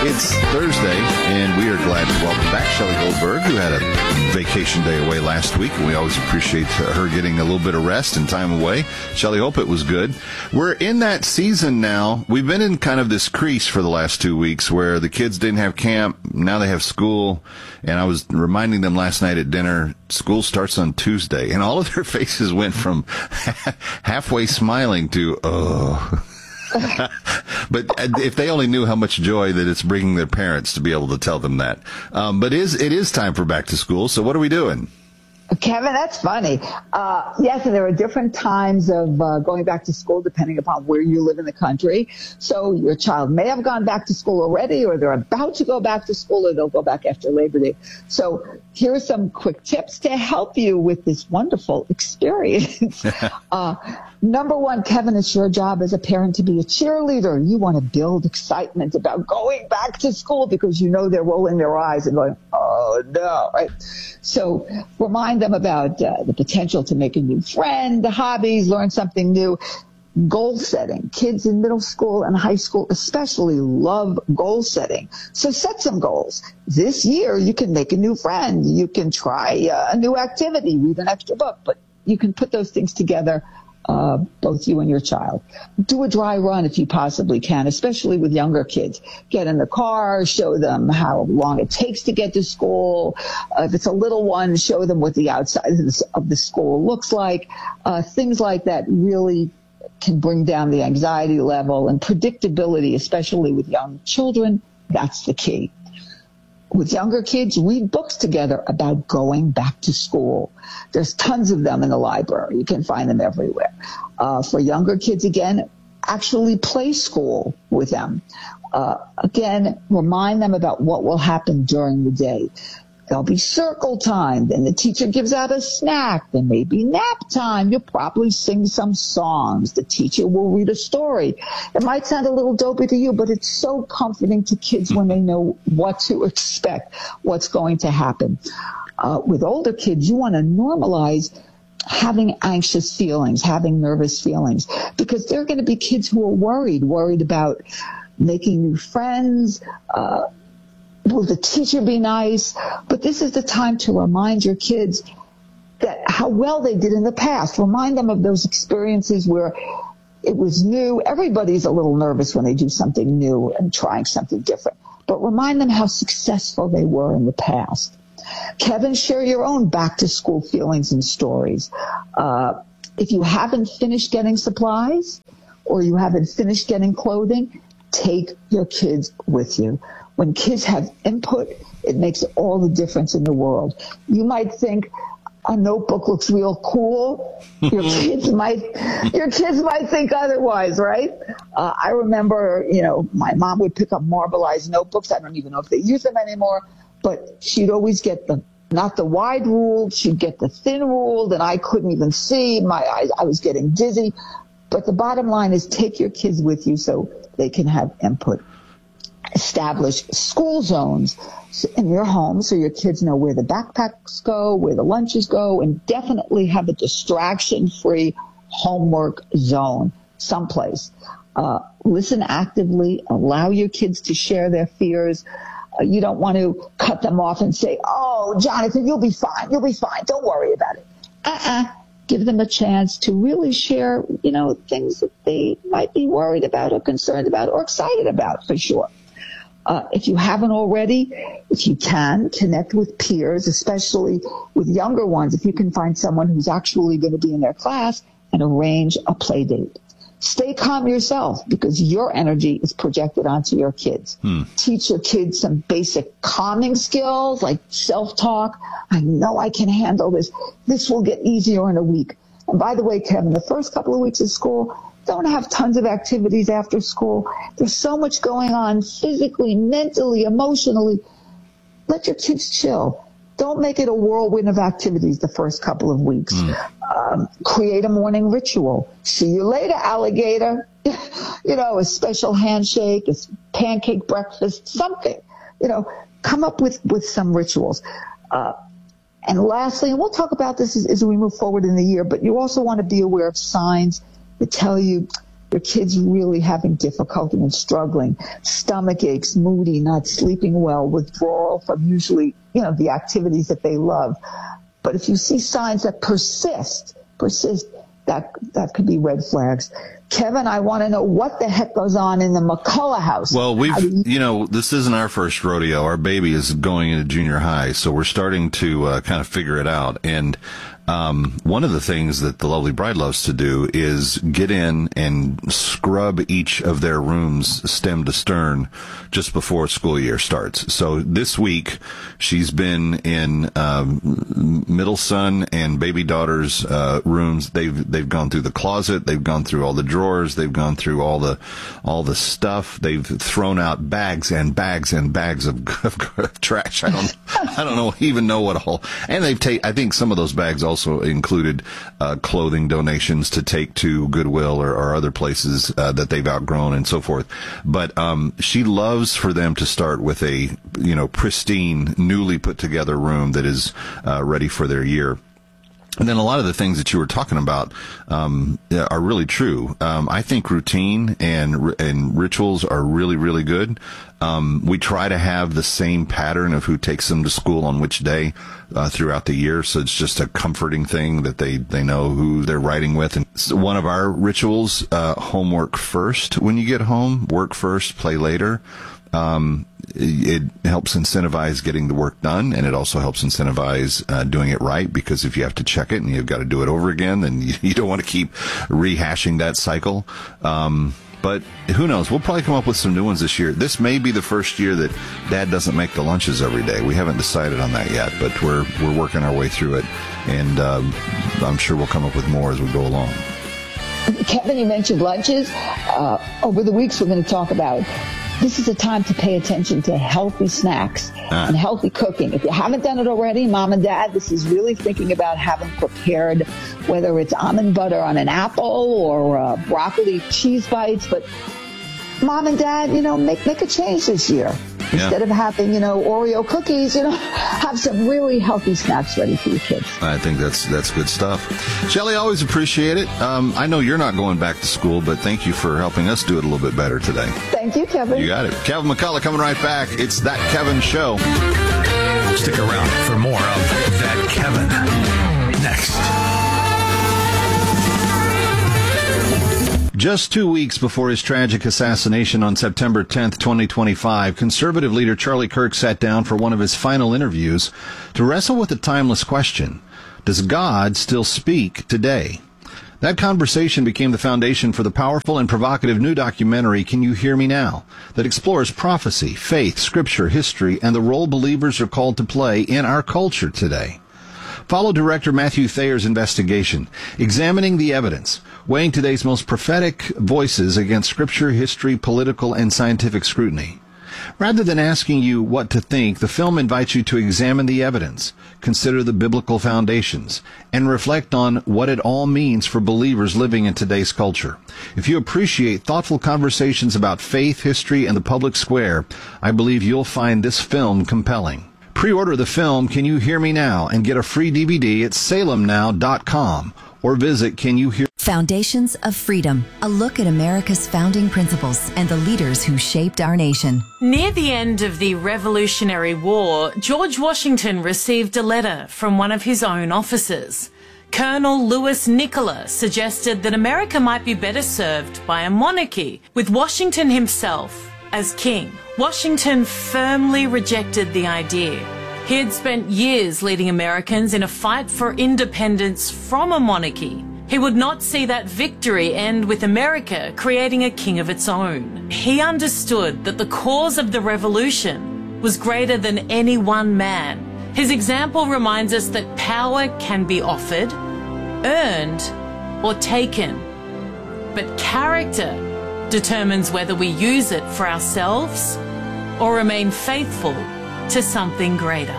It's Thursday, and we are glad to welcome back Shelley Goldberg, who had a vacation day away last week, and we always appreciate her getting a little bit of rest and time away. Shelley, hope it was good. We're in that season now. We've been in kind of this crease for the last 2 weeks where the kids didn't have camp, now they have school, and I was reminding them last night at dinner, school starts on Tuesday, and all of their faces went from halfway smiling to, oh. But if they only knew how much joy that it's bringing their parents to be able to tell them that. But it is time for back to school. So what are we doing? Kevin, that's funny. Yes, and there are different times of going back to school depending upon where you live in the country. So your child may have gone back to school already, or they're about to go back to school, or they'll go back after Labor Day. So here are some quick tips to help you with this wonderful experience. Number one, Kevin, it's your job as a parent to be a cheerleader. You want to build excitement about going back to school because you know they're rolling their eyes and going, oh, no, right? So remind them about the potential to make a new friend, the hobbies, learn something new. Goal setting. Kids in middle school and high school especially love goal setting. So set some goals. This year, you can make a new friend. You can try a new activity, read an extra book, but you can put those things together, both you and your child. Do a dry run if you possibly can, especially with younger kids. Get in the car, show them how long it takes to get to school. If it's a little one, show them what the outside of the school looks like. Things like that really can bring down the anxiety level and predictability, especially with young children. That's the key. With younger kids, read books together about going back to school. There's tons of them in the library. You can find them everywhere. For younger kids, again, actually play school with them. Again, remind them about what will happen during the day. There'll be circle time. Then the teacher gives out a snack. There may be nap time. You'll probably sing some songs. The teacher will read a story. It might sound a little dopey to you, but it's so comforting to kids when they know what to expect, what's going to happen. With older kids, you want to normalize having anxious feelings, having nervous feelings, because there are going to be kids who are worried about making new friends, will the teacher be nice? But this is the time to remind your kids that how well they did in the past. Remind them of those experiences where it was new. Everybody's a little nervous when they do something new and trying something different. But remind them how successful they were in the past. Kevin, share your own back-to-school feelings and stories. If you haven't finished getting supplies or you haven't finished getting clothing, take your kids with you. When kids have input, it makes all the difference in the world. You might think a notebook looks real cool. Your kids might think otherwise, right? I remember, my mom would pick up marbleized notebooks. I don't even know if they use them anymore, but she'd always get not the wide ruled, she'd get the thin ruled, and I couldn't even see. My eyes, I was getting dizzy. But the bottom line is take your kids with you so they can have input. Establish school zones in your home so your kids know where the backpacks go, where the lunches go, and definitely have a distraction-free homework zone someplace. Listen actively. Allow your kids to share their fears. You don't want to cut them off and say, oh, Jonathan, you'll be fine. You'll be fine. Don't worry about it. Give them a chance to really share, things that they might be worried about or concerned about or excited about, for sure. If you haven't already, if you can, connect with peers, especially with younger ones, if you can find someone who's actually going to be in their class, and arrange a play date. Stay calm yourself because your energy is projected onto your kids. Teach your kids some basic calming skills like self-talk. I know I can handle this. This will get easier in a week. And by the way, Kevin, the first couple of weeks of school, don't have tons of activities after school. There's so much going on physically, mentally, emotionally. Let your kids chill. Don't make it a whirlwind of activities the first couple of weeks. Create a morning ritual. See you later, alligator. A special handshake, a pancake breakfast, something. Come up with some rituals. And lastly, and we'll talk about this as we move forward in the year, but you also want to be aware of signs that tell you your kid's really having difficulty and struggling, stomach aches, moody, not sleeping well, withdrawal from usually, the activities that they love. But if you see signs that persist, that could be red flags. Kevin, I want to know what the heck goes on in the McCullough house. Well, this isn't our first rodeo. Our baby is going into junior high, so we're starting to kind of figure it out. And one of the things that the lovely bride loves to do is get in and scrub each of their rooms stem to stern just before school year starts. So this week she's been in middle son and baby daughter's rooms. They've gone through the closet, they've gone through all the drawers, they've gone through all the stuff. They've thrown out bags and bags and bags of trash. I don't even know what all. And I think some of those bags also included clothing donations to take to Goodwill or other places that they've outgrown and so forth. But she loves for them to start with a pristine, newly put together room that is ready for their year. And then a lot of the things that you were talking about are really true. I think routine and rituals are really, really good. We try to have the same pattern of who takes them to school on which day throughout the year, so it's just a comforting thing that they know who they're riding with. And one of our rituals, homework first when you get home, work first, play later. It helps incentivize getting the work done, and it also helps incentivize doing it right, because if you have to check it and you've got to do it over again, then you don't want to keep rehashing that cycle. But who knows? We'll probably come up with some new ones this year. This may be the first year that Dad doesn't make the lunches every day. We haven't decided on that yet, but we're working our way through it, and I'm sure we'll come up with more as we go along. Kevin, you mentioned lunches. Over the weeks, we're going to talk about this is a time to pay attention to healthy snacks and healthy cooking. If you haven't done it already, Mom and Dad, this is really thinking about having prepared, whether it's almond butter on an apple or broccoli cheese bites. But Mom and Dad, make a change this year. Yeah. Instead of having, Oreo cookies, have some really healthy snacks ready for your kids. I think that's good stuff. Shelley, always appreciate it. I know you're not going back to school, but thank you for helping us do it a little bit better today. Thank you, Kevin. You got it. Kevin McCullough coming right back. It's That Kevin Show. Stick around for more of That Kevin next. Just 2 weeks before his tragic assassination on September 10th, 2025, conservative leader Charlie Kirk sat down for one of his final interviews to wrestle with the timeless question, does God still speak today? That conversation became the foundation for the powerful and provocative new documentary, Can You Hear Me Now?, that explores prophecy, faith, scripture, history, and the role believers are called to play in our culture today. Follow director Matthew Thayer's investigation, examining the evidence, weighing today's most prophetic voices against scripture, history, political, and scientific scrutiny. Rather than asking you what to think, the film invites you to examine the evidence, consider the biblical foundations, and reflect on what it all means for believers living in today's culture. If you appreciate thoughtful conversations about faith, history, and the public square, I believe you'll find this film compelling. Pre-order the film Can You Hear Me Now? And get a free DVD at salemnow.com or visit Can You Hear Foundations of Freedom, a look at America's founding principles and the leaders who shaped our nation. Near the end of the Revolutionary War, George Washington received a letter from one of his own officers. Colonel Louis Nicola suggested that America might be better served by a monarchy, with Washington himself as king. Washington firmly rejected the idea. He had spent years leading Americans in a fight for independence from a monarchy. He would not see that victory end with America creating a king of its own. He understood that the cause of the revolution was greater than any one man. His example reminds us that power can be offered, earned, or taken. But character determines whether we use it for ourselves or remain faithful to something greater.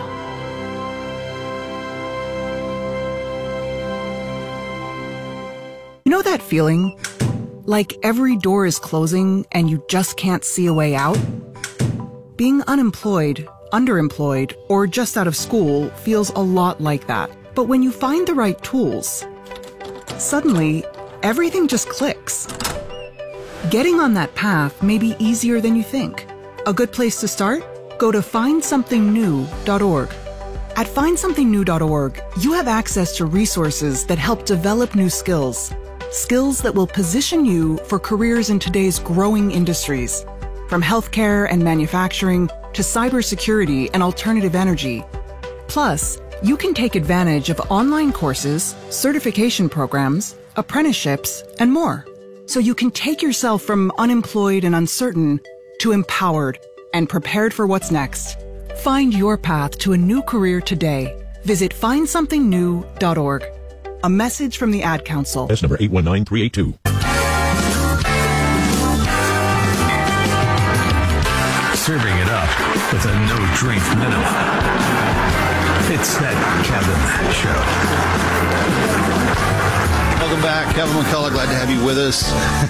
You know that feeling? Like every door is closing and you just can't see a way out? Being unemployed, underemployed, or just out of school feels a lot like that. But when you find the right tools, suddenly everything just clicks. Getting on that path may be easier than you think. A good place to start? Go to findsomethingnew.org. At findsomethingnew.org, you have access to resources that help develop new skills. Skills that will position you for careers in today's growing industries, from healthcare and manufacturing to cybersecurity and alternative energy. Plus, you can take advantage of online courses, certification programs, apprenticeships, and more. So you can take yourself from unemployed and uncertain to empowered and prepared for what's next. Find your path to a new career today. Visit findsomethingnew.org. A message from the Ad Council. That's number 819382. Serving it up with a no-drink minimum. It's that Kevin Show. Welcome back. Kevin McCullough, glad to have you with us.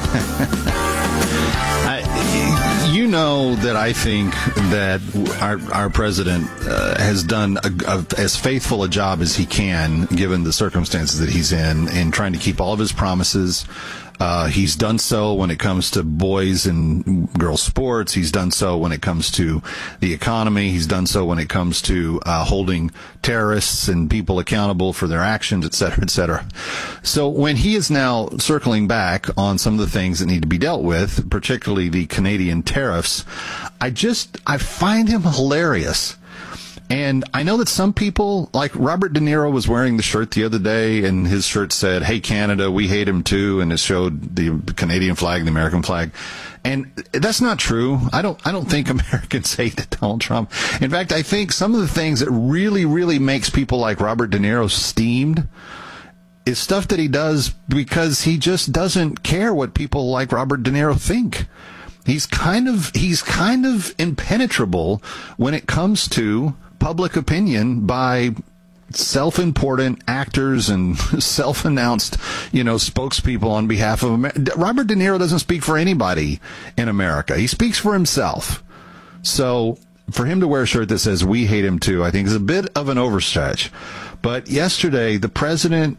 You know that I think that our president has done as faithful a job as he can, given the circumstances that he's in trying to keep all of his promises. He's done so when it comes to boys and girls sports. He's done so when it comes to the economy. He's done so when it comes to holding terrorists and people accountable for their actions, et cetera, et cetera. So when he is now circling back on some of the things that need to be dealt with, particularly the Canadian tariffs, I find him hilarious. And I know that some people, like Robert De Niro was wearing the shirt the other day, and his shirt said, "Hey, Canada, we hate him too," and it showed the Canadian flag, the American flag. And that's not true. I don't think Americans hate Donald Trump. In fact, I think some of the things that really, really makes people like Robert De Niro steamed is stuff that he does because he just doesn't care what people like Robert De Niro think. He's kind of impenetrable when it comes to public opinion by self-important actors and self-announced, spokespeople on behalf of America. Robert De Niro doesn't speak for anybody in America. He speaks for himself. So for him to wear a shirt that says "We hate him too," I think is a bit of an overstretch. But yesterday, the president,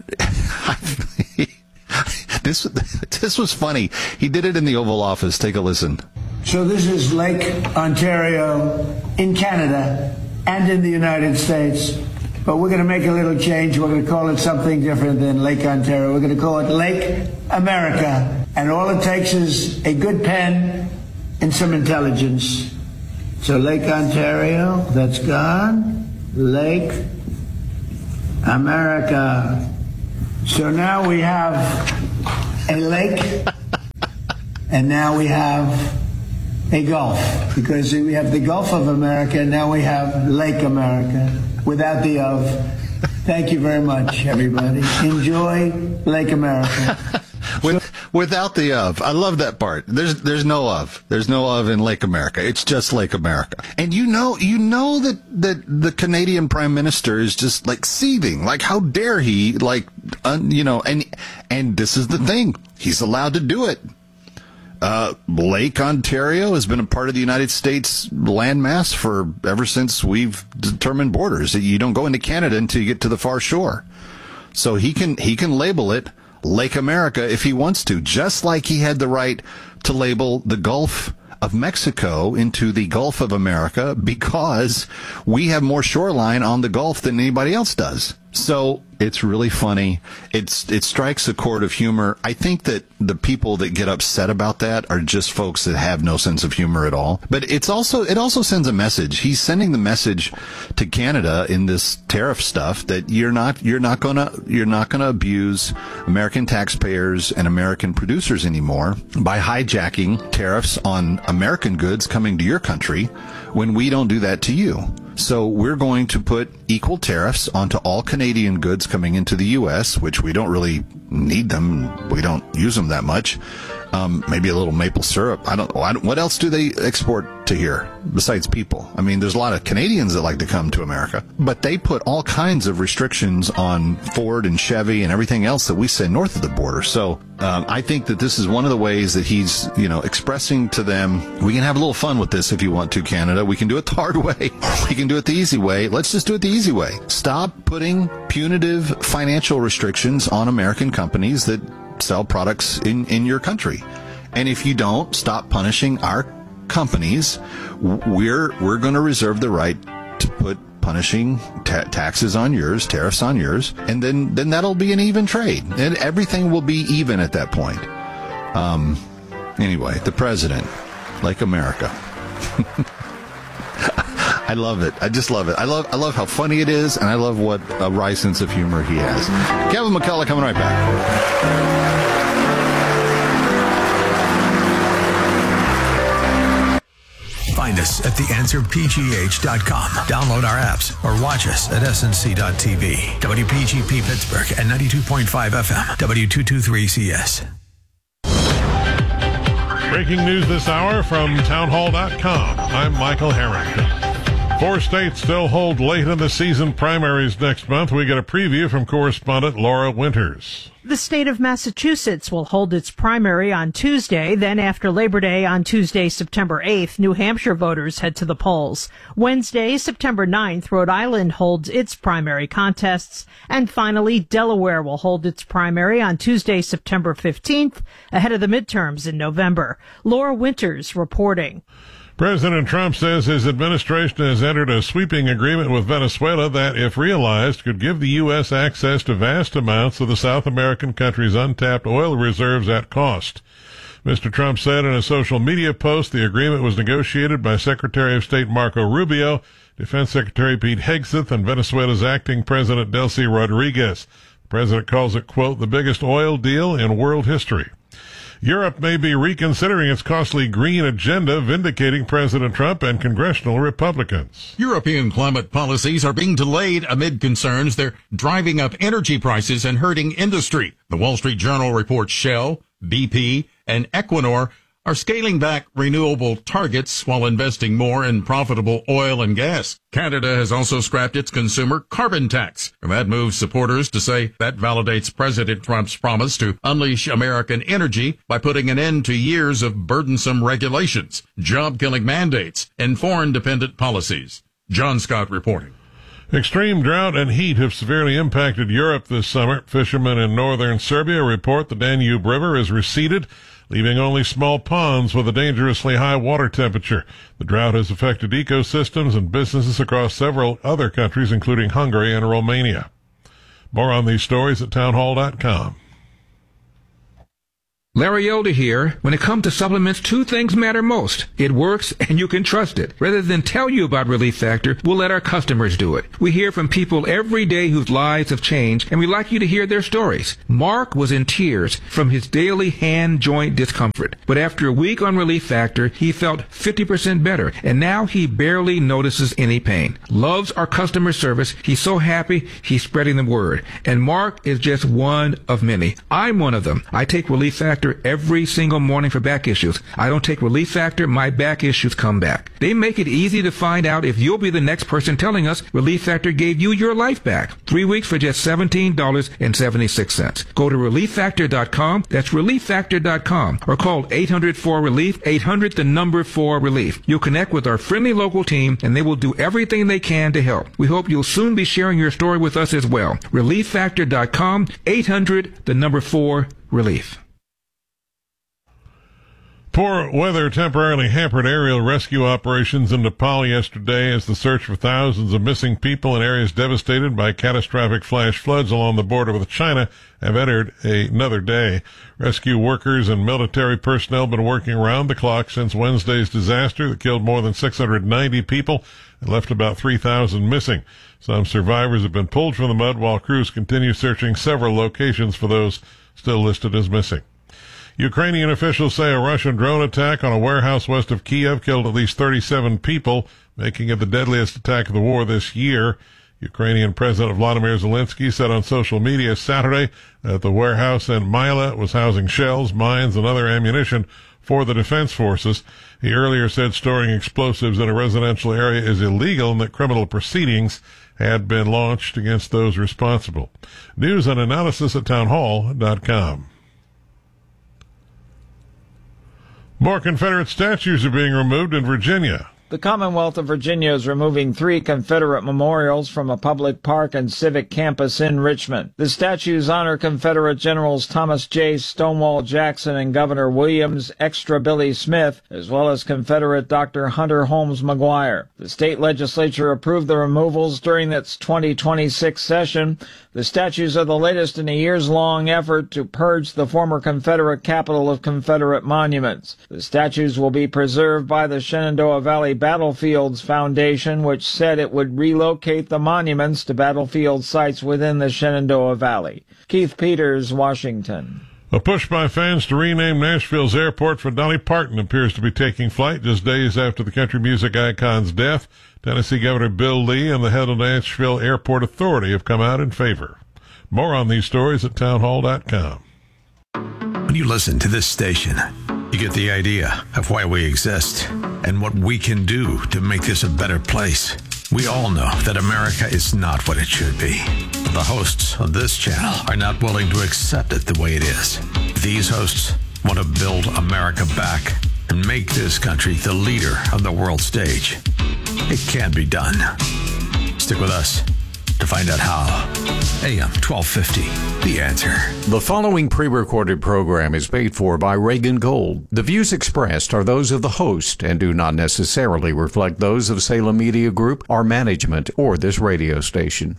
this was funny. He did it in the Oval Office. Take a listen. So this is Lake Ontario in Canada and in the United States. But we're going to make a little change. We're going to call it something different than Lake Ontario. We're going to call it Lake America. And all it takes is a good pen and some intelligence. So Lake Ontario, that's gone. Lake America. So now we have a lake, and now we have a Gulf, because we have the Gulf of America, and now we have Lake America, without the of. Thank you very much, everybody. Enjoy Lake America. Without the of. I love that part. There's no of. There's no of in Lake America. It's just Lake America. And you know that the Canadian Prime Minister is just like seething. Like, how dare he, and this is the thing. He's allowed to do it. Lake Ontario has been a part of the United States landmass ever since we've determined borders. You don't go into Canada until you get to the far shore. So he can label it Lake America if he wants to, just like he had the right to label the Gulf of Mexico into the Gulf of America, because we have more shoreline on the Gulf than anybody else does. So it's really funny. It strikes a chord of humor. I think that the people that get upset about that are just folks that have no sense of humor at all. But it also sends a message. He's sending the message to Canada in this tariff stuff that you're not gonna abuse American taxpayers and American producers anymore by hijacking tariffs on American goods coming to your country when we don't do that to you. So we're going to put equal tariffs onto all Canadian goods coming into the U.S., which we don't really need them. We don't use them that much. Maybe a little maple syrup. I don't know. What else do they export to here besides people? I mean, there's a lot of Canadians that like to come to America, but they put all kinds of restrictions on Ford and Chevy and everything else that we send north of the border. So I think that this is one of the ways that he's, expressing to them, we can have a little fun with this if you want to, Canada. We can do it the hard way. We can do it the easy way. Let's just do it the easy way. Stop putting punitive financial restrictions on American companies that sell products in your country. And if you don't stop punishing our companies, we're going to reserve the right to put punishing taxes on yours, tariffs on yours, and then that'll be an even trade, and everything will be even at that point. Anyway, the president, like America. I love it. I just love it. I love how funny it is, and I love what a wry sense of humor he has. Kevin McCullough coming right back. Find us at theanswerpgh.com. Download our apps or watch us at snc.tv. WPGP Pittsburgh at 92.5 FM. W223CS. Breaking news this hour from townhall.com. I'm Michael Harrington. 4 states still hold late in the season primaries next month. We get a preview from correspondent Laura Winters. The state of Massachusetts will hold its primary on Tuesday. Then after Labor Day on Tuesday, September 8th, New Hampshire voters head to the polls. Wednesday, September 9th, Rhode Island holds its primary contests. And finally, Delaware will hold its primary on Tuesday, September 15th, ahead of the midterms in November. Laura Winters reporting. President Trump says his administration has entered a sweeping agreement with Venezuela that, if realized, could give the U.S. access to vast amounts of the South American country's untapped oil reserves at cost. Mr. Trump said in a social media post the agreement was negotiated by Secretary of State Marco Rubio, Defense Secretary Pete Hegseth, and Venezuela's acting President Delcy Rodriguez. The president calls it, quote, the biggest oil deal in world history. Europe may be reconsidering its costly green agenda, vindicating President Trump and congressional Republicans. European climate policies are being delayed amid concerns they're driving up energy prices and hurting industry. The Wall Street Journal reports Shell, BP, and Equinor are scaling back renewable targets while investing more in profitable oil and gas. Canada has also scrapped its consumer carbon tax, and that moves supporters to say that validates President Trump's promise to unleash American energy by putting an end to years of burdensome regulations, job-killing mandates, and foreign-dependent policies. John Scott reporting. Extreme drought and heat have severely impacted Europe this summer. Fishermen in northern Serbia report the Danube River has receded, leaving only small ponds with a dangerously high water temperature. The drought has affected ecosystems and businesses across several other countries, including Hungary and Romania. More on these stories at townhall.com. Larry Elder here. When it comes to supplements, 2 things matter most. It works and you can trust it. Rather than tell you about Relief Factor, we'll let our customers do it. We hear from people every day whose lives have changed, and we'd like you to hear their stories. Mark was in tears from his daily hand joint discomfort. But after a week on Relief Factor, he felt 50% better, and now he barely notices any pain. Loves our customer service. He's so happy, he's spreading the word. And Mark is just one of many. I'm one of them. I take Relief Factor every single morning for back issues. I don't take Relief Factor, my back issues come back. They make it easy to find out if you'll be the next person telling us Relief Factor gave you your life back. 3 weeks for just $17.76. Go to ReliefFactor.com. That's ReliefFactor.com. Or call 800-4RELIEF, 800-4RELIEF. You'll connect with our friendly local team, and they will do everything they can to help. We hope you'll soon be sharing your story with us as well. ReliefFactor.com, 800-4RELIEF. Poor weather temporarily hampered aerial rescue operations in Nepal yesterday as the search for thousands of missing people in areas devastated by catastrophic flash floods along the border with China have entered another day. Rescue workers and military personnel have been working around the clock since Wednesday's disaster that killed more than 690 people and left about 3,000 missing. Some survivors have been pulled from the mud while crews continue searching several locations for those still listed as missing. Ukrainian officials say a Russian drone attack on a warehouse west of Kiev killed at least 37 people, making it the deadliest attack of the war this year. Ukrainian President Vladimir Zelensky said on social media Saturday that the warehouse in Myla was housing shells, mines, and other ammunition for the defense forces. He earlier said storing explosives in a residential area is illegal and that criminal proceedings had been launched against those responsible. News and analysis at townhall.com. More Confederate statues are being removed in Virginia. The Commonwealth of Virginia is removing 3 Confederate memorials from a public park and civic campus in Richmond. The statues honor Confederate Generals Thomas J. Stonewall Jackson and Governor Williams Extra Billy Smith, as well as Confederate Dr. Hunter Holmes McGuire. The state legislature approved the removals during its 2026 session. The statues are the latest in a years-long effort to purge the former Confederate capital of Confederate monuments. The statues will be preserved by the Shenandoah Valley Battlefields Foundation, which said it would relocate the monuments to battlefield sites within the Shenandoah Valley. Keith Peters, Washington. A push by fans to rename Nashville's airport for Dolly Parton appears to be taking flight just days after the country music icon's death. Tennessee Governor Bill Lee and the head of Nashville Airport Authority have come out in favor. More on these stories at townhall.com. When you listen to this station, you get the idea of why we exist and what we can do to make this a better place. We all know that America is not what it should be. But the hosts of this channel are not willing to accept it the way it is. These hosts want to build America back and make this country the leader on the world stage. It can be done. Stick with us to find out how. AM 1250, The Answer. The following pre-recorded program is paid for by Reagan Gold. The views expressed are those of the host and do not necessarily reflect those of Salem Media Group, our management, or this radio station.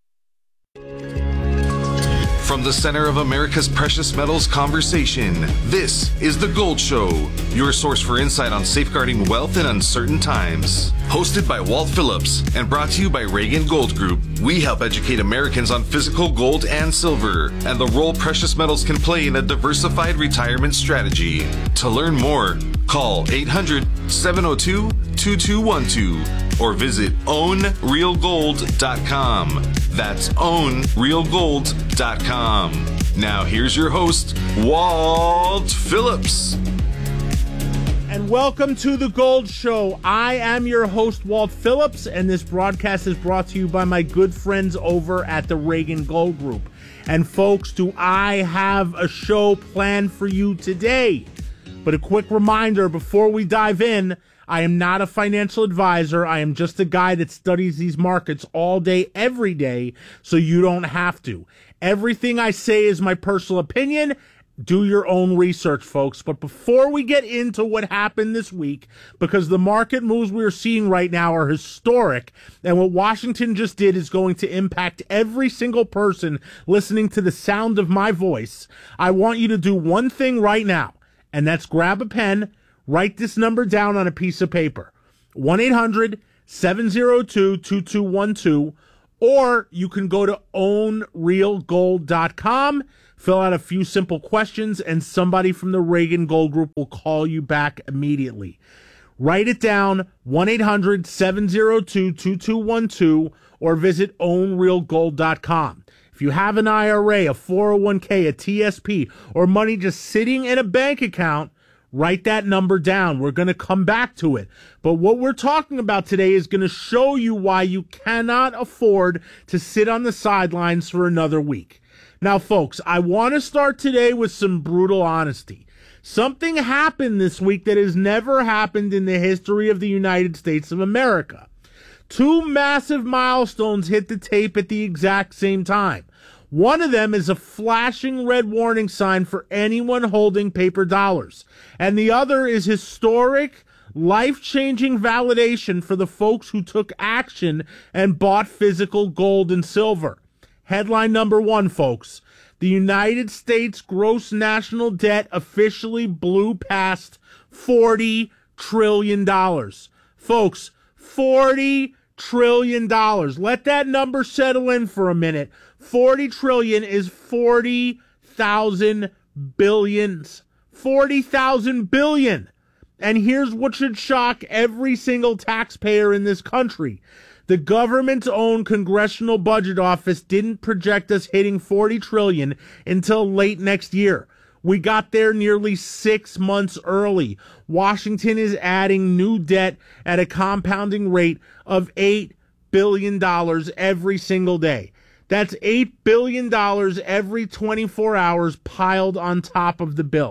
From the center of America's precious metals conversation, this is The Gold Show, your source for insight on safeguarding wealth in uncertain times. Hosted by Walt Phillips and brought to you by Reagan Gold Group, we help educate Americans on physical gold and silver and the role precious metals can play in a diversified retirement strategy. To learn more, call 800-702-2212 or visit ownrealgold.com. That's ownrealgold.com. Now here's your host, Walt Phillips. And welcome to The Gold Show. I am your host, Walt Phillips, and this broadcast is brought to you by my good friends over at the Reagan Gold Group. And folks, do I have a show planned for you today? But a quick reminder before we dive in, I am not a financial advisor. I am just a guy that studies these markets all day, every day, so you don't have to. Everything I say is my personal opinion. Do your own research, folks. But before we get into what happened this week, because the market moves we are seeing right now are historic, and what Washington just did is going to impact every single person listening to the sound of my voice, I want you to do one thing right now, and that's grab a pen, write this number down on a piece of paper, 1-800-702-2212, or you can go to ownrealgold.com, fill out a few simple questions, and somebody from the Reagan Gold Group will call you back immediately. Write it down, 1-800-702-2212, or visit ownrealgold.com. If you have an IRA, a 401k, a TSP, or money just sitting in a bank account, write that number down. We're going to come back to it. But what we're talking about today is going to show you why you cannot afford to sit on the sidelines for another week. Now, folks, I want to start today with some brutal honesty. Something happened this week that has never happened in the history of the United States of America. 2 massive milestones hit the tape at the exact same time. One of them is a flashing red warning sign for anyone holding paper dollars. And the other is historic, life-changing validation for the folks who took action and bought physical gold and silver. Headline number 1, folks. The United States gross national debt officially blew past $40 trillion. Folks, $40 trillion. Let that number settle in for a minute. 40 trillion is 40,000 billions. 40,000 billion. And here's what should shock every single taxpayer in this country. The government's own Congressional Budget Office didn't project us hitting 40 trillion until late next year. We got there nearly 6 months early. Washington is adding new debt at a compounding rate of $8 billion every single day. That's $8 billion every 24 hours piled on top of the bill.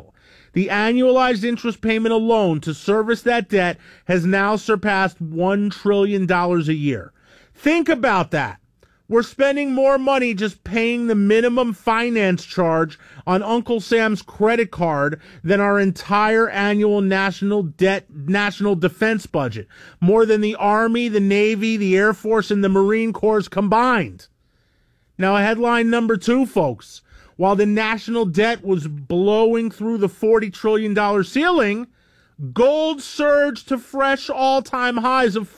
The annualized interest payment alone to service that debt has now surpassed $1 trillion a year. Think about that. We're spending more money just paying the minimum finance charge on Uncle Sam's credit card than our entire annual national defense budget. More than the Army, the Navy, the Air Force, and the Marine Corps combined. Now, headline number 2, folks. While the national debt was blowing through the $40 trillion ceiling, gold surged to fresh all-time highs of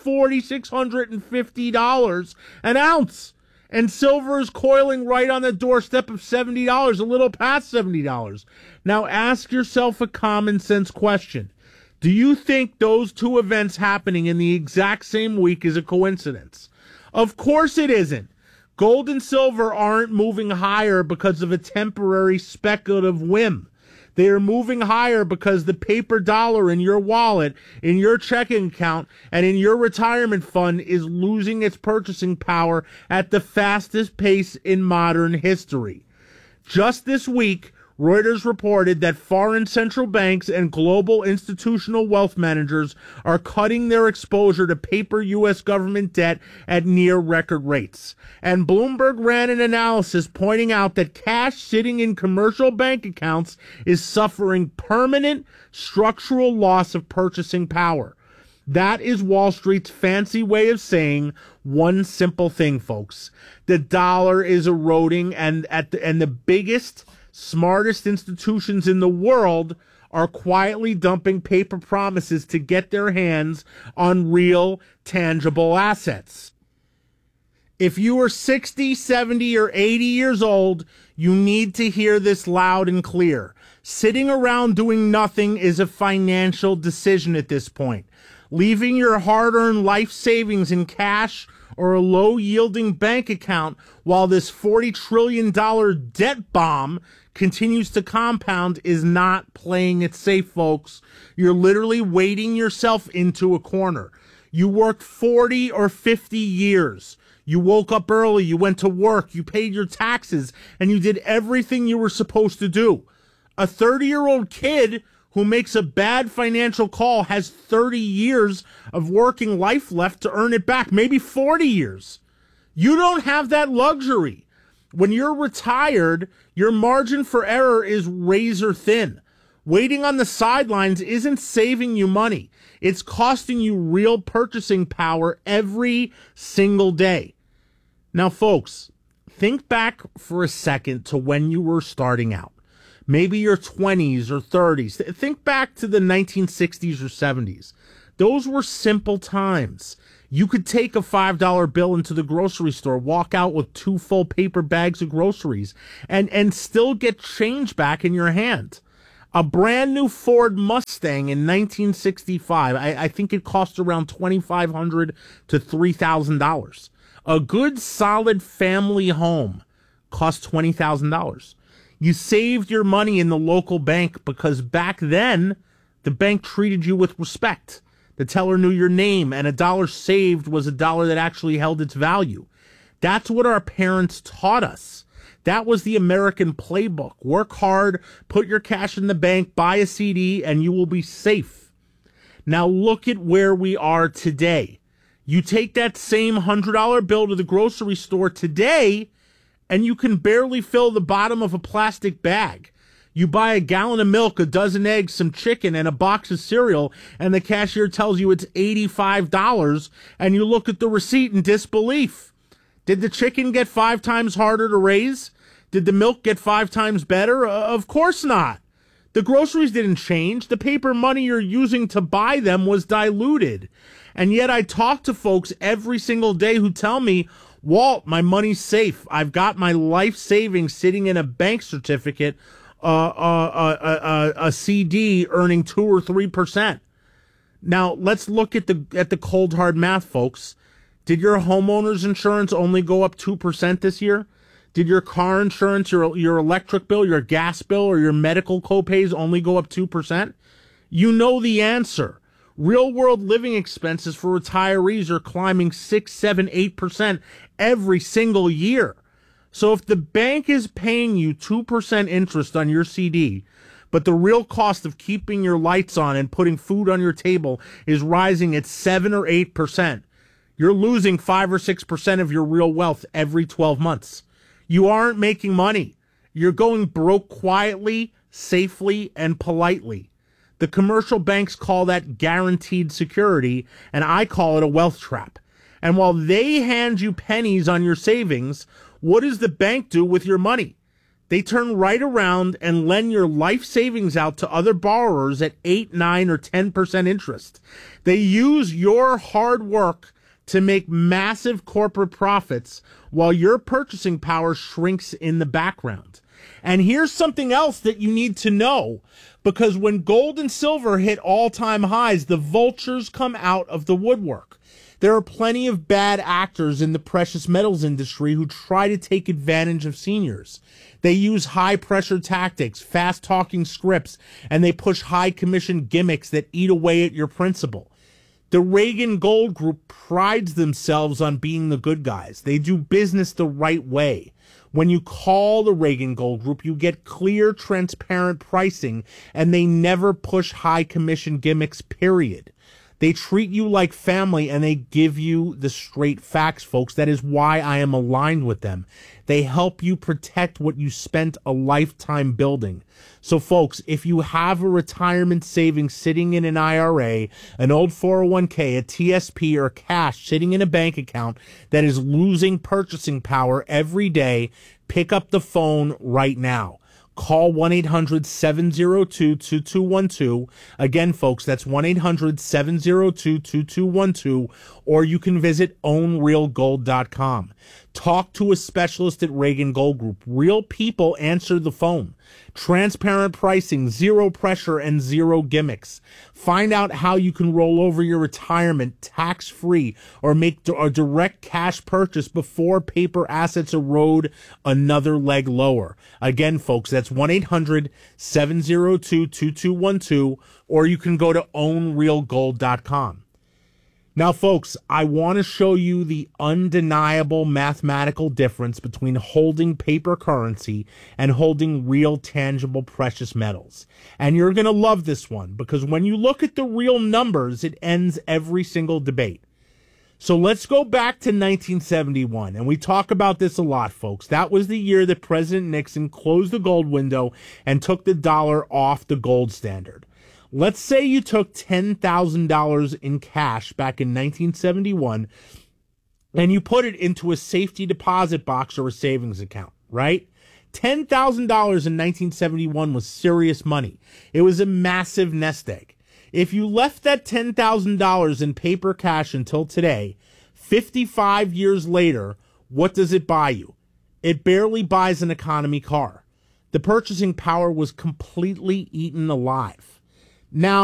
$4,650 an ounce. And silver is coiling right on the doorstep of $70, a little past $70. Now ask yourself a common sense question. Do you think those two events happening in the exact same week is a coincidence? Of course it isn't. Gold and silver aren't moving higher because of a temporary speculative whim. They are moving higher because the paper dollar in your wallet, in your checking account, and in your retirement fund is losing its purchasing power at the fastest pace in modern history. Just this week, Reuters reported that foreign central banks and global institutional wealth managers are cutting their exposure to paper U.S. government debt at near record rates. And Bloomberg ran an analysis pointing out that cash sitting in commercial bank accounts is suffering permanent structural loss of purchasing power. That is Wall Street's fancy way of saying one simple thing, folks. The dollar is eroding, and the biggest, smartest institutions in the world are quietly dumping paper promises to get their hands on real, tangible assets. If you are 60, 70, or 80 years old, you need to hear this loud and clear. Sitting around doing nothing is a financial decision at this point. Leaving your hard-earned life savings in cash or a low-yielding bank account while this $40 trillion debt bomb continues to compound is not playing it safe, folks. You're literally wading yourself into a corner. You worked 40 or 50 years. You woke up early, you went to work, you paid your taxes, and you did everything you were supposed to do. A 30-year-old kid who makes a bad financial call has 30 years of working life left to earn it back, maybe 40 years. You don't have that luxury. When you're retired, your margin for error is razor thin. Waiting on the sidelines isn't saving you money. It's costing you real purchasing power every single day. Now, folks, think back for a second to when you were starting out. Maybe your 20s or 30s. Think back to the 1960s or 70s. Those were simple times. You could take a $5 bill into the grocery store, walk out with 2 full paper bags of groceries, and still get change back in your hand. A brand new Ford Mustang in 1965, I think it cost around $2,500 to $3,000. A good, solid family home cost $20,000. You saved your money in the local bank because back then, the bank treated you with respect. The teller knew your name, and a dollar saved was a dollar that actually held its value. That's what our parents taught us. That was the American playbook. Work hard, put your cash in the bank, buy a CD, and you will be safe. Now look at where we are today. You take that same $100 bill to the grocery store today, and you can barely fill the bottom of a plastic bag. You buy a gallon of milk, a dozen eggs, some chicken, and a box of cereal, and the cashier tells you it's $85, and you look at the receipt in disbelief. Did the chicken get 5 times harder to raise? Did the milk get 5 times better? Of course not. The groceries didn't change. The paper money you're using to buy them was diluted. And yet I talk to folks every single day who tell me, Walt, my money's safe. I've got my life savings sitting in a bank certificate, a CD earning 2 or 3%. Now let's look at the cold hard math, folks. Did your homeowner's insurance only go up 2% this year? Did your car insurance, your electric bill, your gas bill, or your medical copays only go up 2%? You know the answer. Real-world living expenses for retirees are climbing 6, 7, 8% every single year. So if the bank is paying you 2% interest on your CD, but the real cost of keeping your lights on and putting food on your table is rising at 7 or 8%. You're losing 5 or 6% of your real wealth every 12 months. You aren't making money. You're going broke quietly, safely, and politely. The commercial banks call that guaranteed security, and I call it a wealth trap. And while they hand you pennies on your savings, what does the bank do with your money? They turn right around and lend your life savings out to other borrowers at 8, 9, or 10% interest. They use your hard work to make massive corporate profits while your purchasing power shrinks in the background. And here's something else that you need to know, because when gold and silver hit all-time highs, the vultures come out of the woodwork. There are plenty of bad actors in the precious metals industry who try to take advantage of seniors. They use high-pressure tactics, fast-talking scripts, and they push high-commission gimmicks that eat away at your principal. The Reagan Gold Group prides themselves on being the good guys. They do business the right way. When you call the Reagan Gold Group, you get clear, transparent pricing, and they never push high-commission gimmicks, period. They treat you like family, and they give you the straight facts, folks. That is why I am aligned with them. They help you protect what you spent a lifetime building. So, folks, if you have a retirement savings sitting in an IRA, an old 401k, a TSP, or cash sitting in a bank account that is losing purchasing power every day, pick up the phone right now. Call 1-800-702-2212. Again, folks, that's 1-800-702-2212, or you can visit ownrealgold.com. Talk to a specialist at Reagan Gold Group. Real people answer the phone. Transparent pricing, zero pressure, and zero gimmicks. Find out how you can roll over your retirement tax-free or make a direct cash purchase before paper assets erode another leg lower. Again, folks, that's 1-800-702-2212, or you can go to ownrealgold.com. Now, folks, I want to show you the undeniable mathematical difference between holding paper currency and holding real, tangible, precious metals. And you're going to love this one, because when you look at the real numbers, it ends every single debate. So let's go back to 1971, and we talk about this a lot, folks. That was the year that President Nixon closed the gold window and took the dollar off the gold standard. Let's say you took $10,000 in cash back in 1971 and you put it into a safety deposit box or a savings account, right? $10,000 in 1971 was serious money. It was a massive nest egg. If you left that $10,000 in paper cash until today, 55 years later, what does it buy you? It barely buys an economy car. The purchasing power was completely eaten alive. Now,